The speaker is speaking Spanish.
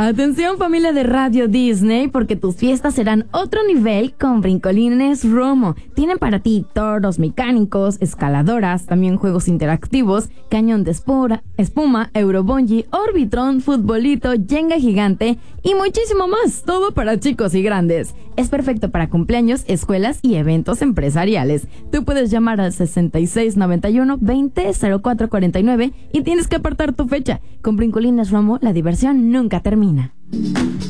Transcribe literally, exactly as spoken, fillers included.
Atención, familia de Radio Disney, porque tus fiestas serán otro nivel con Brincolines Romo. Tienen para ti toros mecánicos, escaladoras, también juegos interactivos, cañón de espora, espuma, Eurobungee, Orbitron, futbolito, Jenga gigante y muchísimo más. Todo para chicos y grandes. Es perfecto para cumpleaños, escuelas y eventos empresariales. Tú puedes llamar al sesenta y seis noventa y uno veinte cero cuatro cuarenta y nueve y tienes que apartar tu fecha. Con Brincolines Romo, la diversión nunca termina.